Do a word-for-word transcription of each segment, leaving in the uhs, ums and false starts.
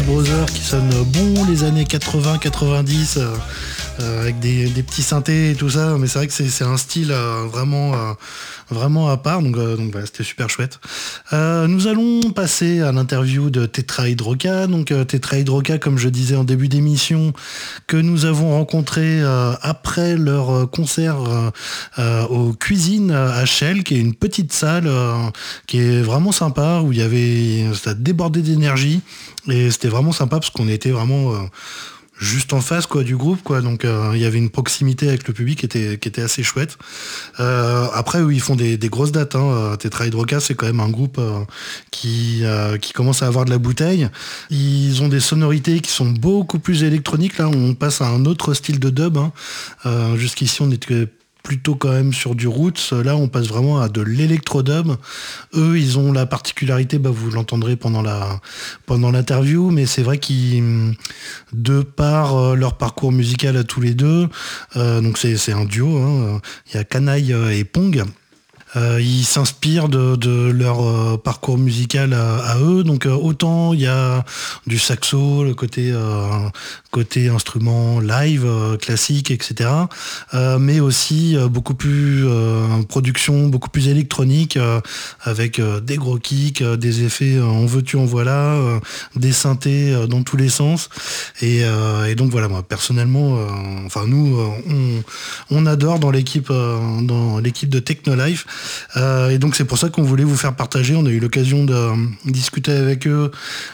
Brothers qui sonne bon les années quatre-vingts quatre-vingt-dix euh, euh, avec des, des petits synthés et tout ça, mais c'est vrai que c'est, c'est un style euh, vraiment, euh, vraiment à part, donc, euh, donc voilà, c'était super chouette. Euh, nous allons passer à l'interview de Tetrahydroka, donc euh, Tetrahydroka, comme je disais en début d'émission, que nous avons rencontré euh, après leur concert euh, euh, aux Cuisines à Chelles, qui est une petite salle euh, qui est vraiment sympa, où il y avait, ça débordait d'énergie, et c'était vraiment sympa parce qu'on était vraiment euh, juste en face quoi du groupe quoi, donc euh, il y avait une proximité avec le public qui était qui était assez chouette. Euh, après eux, ils font des, des grosses dates, hein. Tetrahydroka, c'est quand même un groupe euh, qui euh, qui commence à avoir de la bouteille. Ils ont des sonorités qui sont beaucoup plus électroniques. Là on passe à un autre style de dub, hein. Euh, jusqu'ici on était plutôt quand même sur du roots. Là, on passe vraiment à de l'électrodub. Eux, ils ont la particularité, bah, vous l'entendrez pendant la pendant l'interview, mais c'est vrai qu'ils, de par euh, leur parcours musical à tous les deux, euh, donc c'est, c'est un duo, hein, il y a Canaille et Pong. Euh, ils s'inspirent de, de leur euh, parcours musical à, à eux, donc euh, autant il y a du saxo, le côté euh, côté instrument live, euh, classique, et cetera. Euh, mais aussi euh, beaucoup plus euh, production, beaucoup plus électronique, euh, avec euh, des gros kicks, euh, des effets euh, en veux-tu en voilà, euh, des synthés euh, dans tous les sens. Et, euh, et donc voilà, moi personnellement, euh, enfin nous, euh, on, on adore dans l'équipe, euh, dans l'équipe de Technolife. Euh, et donc c'est pour ça qu'on voulait vous faire partager. On a eu l'occasion de euh, discuter avec eux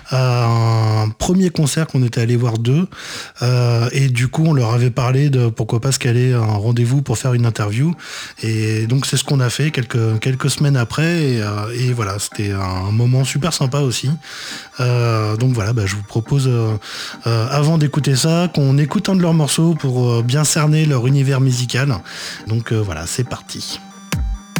à un premier concert qu'on était allé voir d'eux. Euh, et du coup on leur avait parlé de pourquoi pas se caler un rendez-vous pour faire une interview. Et donc c'est ce qu'on a fait quelques, quelques semaines après. Et, euh, et voilà, c'était un moment super sympa aussi. Euh, donc voilà, bah, je vous propose, euh, euh, avant d'écouter ça, qu'on écoute un de leurs morceaux pour euh, bien cerner leur univers musical. Donc euh, voilà, c'est parti.